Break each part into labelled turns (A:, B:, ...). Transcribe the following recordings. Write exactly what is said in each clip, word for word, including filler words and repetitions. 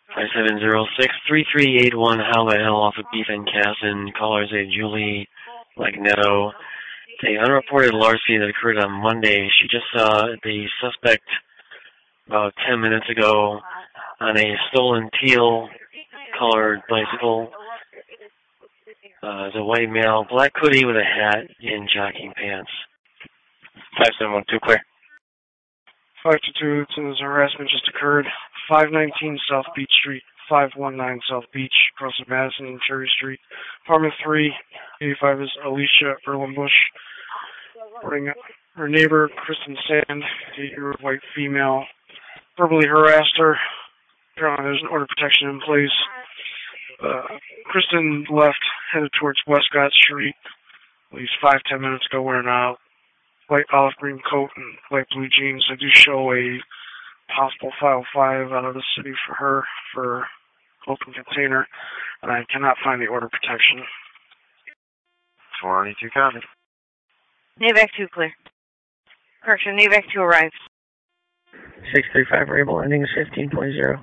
A: five seven zero six, three three eight one, Howlett Hill off of Beef and Casson. Callers a Julie Lagnetto. The unreported larceny that occurred on Monday. She just saw the suspect about ten minutes ago on a stolen teal-colored bicycle. Uh, the white male, black hoodie with a hat and jogging pants.
B: five seven one two, clear.
C: five two two, Tina's harassment just occurred. five nineteen South Beach Street, five one nine South Beach, across from Madison and Cherry Street. Apartment three, eighty-five is Alicia Erlenbush. Reporting her neighbor, Kristen Sand, eight-year-old white female, verbally harassed her. Apparently there's an order of protection in place. Uh, Kristen left, headed towards Westcott Street, at least five, ten minutes ago, wearing a white olive green coat and light blue jeans. I do show a possible five oh five out of the city for her for open container, and I cannot find the order of protection.
B: twenty-two copy.
D: Navac two clear. Correction, Navac two arrived.
A: six three five Rabel, ending is fifteen point zero.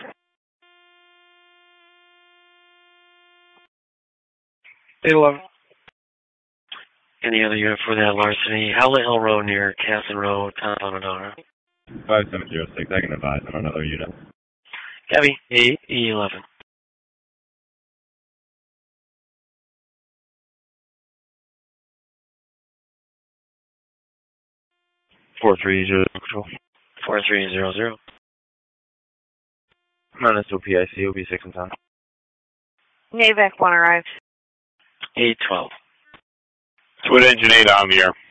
C: eight eleven.
A: Any other unit for that larceny? Howlett Hill Road near Casson Road, Town of Donora.
E: five seven zero six, I can advise on another unit.
A: Gabby, E eleven.
B: four three zero, control.
A: four three zero zero.
B: Minus O P I C, O B six and ten.
D: Navac one arrived.
A: eight twelve.
B: Twin engine eight on the air.